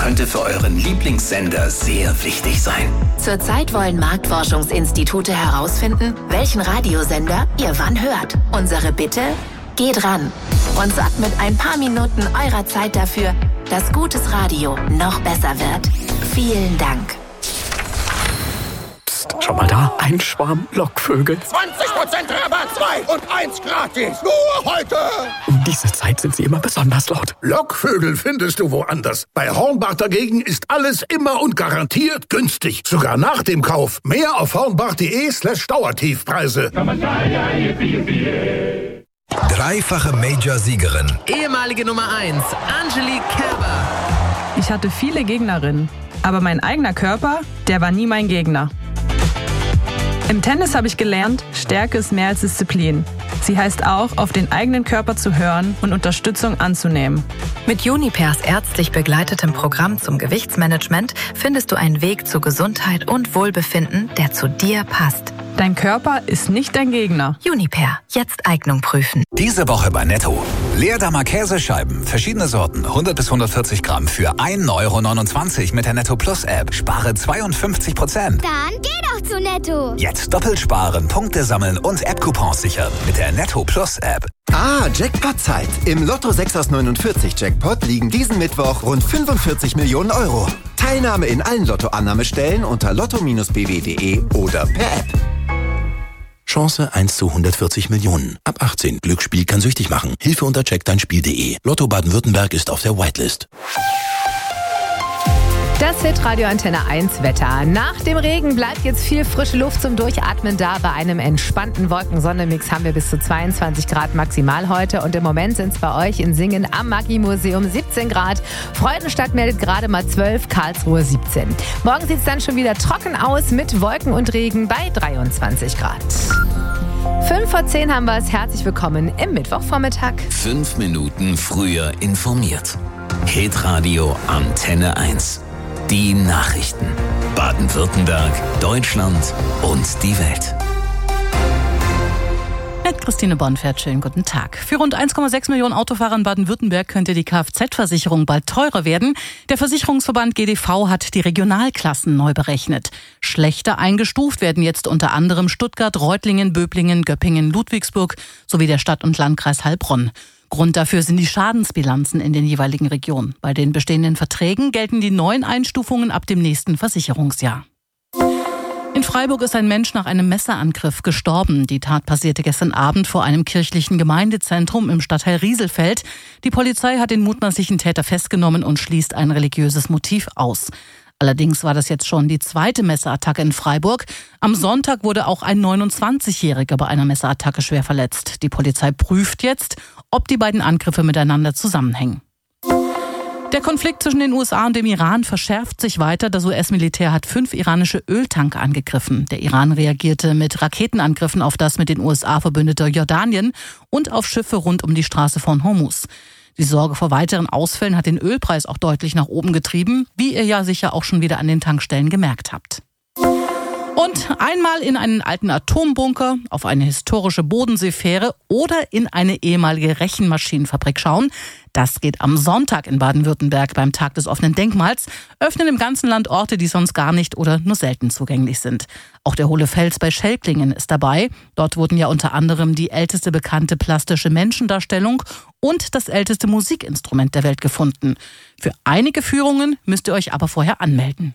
könnte für euren Lieblingssender sehr wichtig sein. Zurzeit wollen Marktforschungsinstitute herausfinden, welchen Radiosender ihr wann hört. Unsere Bitte? Geht ran und sorgt mit ein paar Minuten eurer Zeit dafür, dass gutes Radio noch besser wird. Vielen Dank. Psst, schau mal da, ein Schwarm Lockvögel. 20% Rabatt, 2 und 1 gratis. Nur heute. Um diese Zeit sind sie immer besonders laut. Lockvögel findest du woanders. Bei Hornbach dagegen ist alles immer und garantiert günstig. Sogar nach dem Kauf. Mehr auf hornbach.de/Dauertiefpreise. Dreifache Major-Siegerin. Ehemalige Nummer 1, Angelique Kerber. Ich hatte viele Gegnerinnen, aber mein eigener Körper, der war nie mein Gegner. Im Tennis habe ich gelernt, Stärke ist mehr als Disziplin. Sie heißt auch, auf den eigenen Körper zu hören und Unterstützung anzunehmen. Mit Junipers ärztlich begleitetem Programm zum Gewichtsmanagement findest du einen Weg zu Gesundheit und Wohlbefinden, der zu dir passt. Dein Körper ist nicht dein Gegner. Juniper, jetzt Eignung prüfen. Diese Woche bei Netto. Leerdammer Käsescheiben, verschiedene Sorten, 100 bis 140 Gramm für 1,29 € mit der Netto Plus App. Spare 52%. Dann geh doch zu Netto. Jetzt doppelt sparen, Punkte sammeln und App-Coupons sichern mit der Netto Plus App. Jackpot-Zeit. Im Lotto 6 aus 49 Jackpot liegen diesen Mittwoch rund 45 Millionen Euro. Teilnahme in allen Lotto-Annahmestellen unter lotto-bw.de oder per App. Chance 1 zu 140 Millionen. Ab 18. Glücksspiel kann süchtig machen. Hilfe unter checkdeinspiel.de. Lotto Baden-Württemberg ist auf der Whitelist. Das wird Radio Antenne 1 Wetter. Nach dem Regen bleibt jetzt viel frische Luft zum Durchatmen da. Bei einem entspannten Wolken-Sonne-Mix haben wir bis zu 22 Grad maximal heute. Und im Moment sind es bei euch in Singen am Maggi-Museum 17 Grad. Freudenstadt meldet gerade mal 12, Karlsruhe 17. Morgen sieht es dann schon wieder trocken aus mit Wolken und Regen bei 23 Grad. 5 vor 10 haben wir es. Herzlich willkommen im Mittwochvormittag. 5 Minuten früher informiert. Hitradio Antenne 1. Die Nachrichten. Baden-Württemberg, Deutschland und die Welt. Mit Christine Bonfert, schönen guten Tag. Für rund 1,6 Millionen Autofahrer in Baden-Württemberg könnte die Kfz-Versicherung bald teurer werden. Der Versicherungsverband GDV hat die Regionalklassen neu berechnet. Schlechter eingestuft werden jetzt unter anderem Stuttgart, Reutlingen, Böblingen, Göppingen, Ludwigsburg sowie der Stadt- und Landkreis Heilbronn. Grund dafür sind die Schadensbilanzen in den jeweiligen Regionen. Bei den bestehenden Verträgen gelten die neuen Einstufungen ab dem nächsten Versicherungsjahr. In Freiburg ist ein Mensch nach einem Messerangriff gestorben. Die Tat passierte gestern Abend vor einem kirchlichen Gemeindezentrum im Stadtteil Rieselfeld. Die Polizei hat den mutmaßlichen Täter festgenommen und schließt ein religiöses Motiv aus. Allerdings war das jetzt schon die zweite Messerattacke in Freiburg. Am Sonntag wurde auch ein 29-Jähriger bei einer Messerattacke schwer verletzt. Die Polizei prüft jetzt, ob die beiden Angriffe miteinander zusammenhängen. Der Konflikt zwischen den USA und dem Iran verschärft sich weiter. Das US-Militär hat 5 iranische Öltanker angegriffen. Der Iran reagierte mit Raketenangriffen auf das mit den USA verbündete Jordanien und auf Schiffe rund um die Straße von Hormuz. Die Sorge vor weiteren Ausfällen hat den Ölpreis auch deutlich nach oben getrieben, wie ihr ja sicher auch schon wieder an den Tankstellen gemerkt habt. Und einmal in einen alten Atombunker, auf eine historische Bodenseefähre oder in eine ehemalige Rechenmaschinenfabrik schauen. Das geht am Sonntag in Baden-Württemberg beim Tag des offenen Denkmals. Öffnen im ganzen Land Orte, die sonst gar nicht oder nur selten zugänglich sind. Auch der Hohle Fels bei Schelklingen ist dabei. Dort wurden ja unter anderem die älteste bekannte plastische Menschendarstellung und das älteste Musikinstrument der Welt gefunden. Für einige Führungen müsst ihr euch aber vorher anmelden.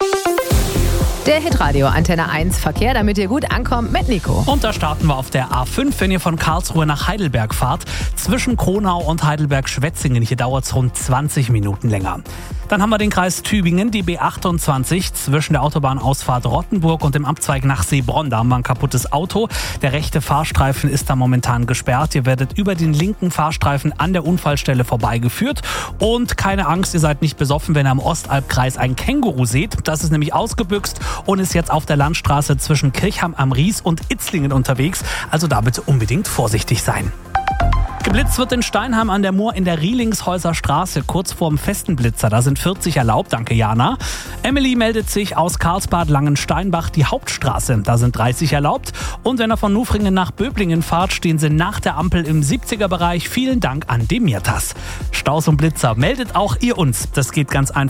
Der Hitradio Antenne 1 Verkehr, damit ihr gut ankommt mit Nico. Und da starten wir auf der A5, wenn ihr von Karlsruhe nach Heidelberg fahrt. Zwischen Kronau und Heidelberg-Schwetzingen. Hier dauert es rund 20 Minuten länger. Dann haben wir den Kreis Tübingen, die B28 zwischen der Autobahnausfahrt Rottenburg und dem Abzweig nach Seebronn. Da haben wir ein kaputtes Auto. Der rechte Fahrstreifen ist da momentan gesperrt. Ihr werdet über den linken Fahrstreifen an der Unfallstelle vorbeigeführt. Und keine Angst, ihr seid nicht besoffen, wenn ihr am Ostalbkreis ein Känguru seht. Das ist nämlich ausgebüxt und ist jetzt auf der Landstraße zwischen Kirchheim am Ries und Itzlingen unterwegs. Also da bitte unbedingt vorsichtig sein. Geblitzt wird in Steinheim an der Mur in der Rielingshäuser Straße, kurz vorm festen Blitzer. Da sind 40 erlaubt, danke Jana. Emily meldet sich aus Karlsbad Langensteinbach, die Hauptstraße. Da sind 30 erlaubt. Und wenn ihr von Nufringen nach Böblingen fahrt, stehen sie nach der Ampel im 70er-Bereich. Vielen Dank an Demirtas. Staus und Blitzer, meldet auch ihr uns. Das geht ganz einfach.